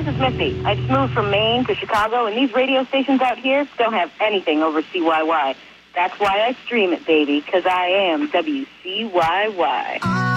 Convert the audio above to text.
this is Missy. I just moved from Maine to Chicago, and these radio stations out here don't have anything over CYY. That's why I stream it, baby, because I am WCYY.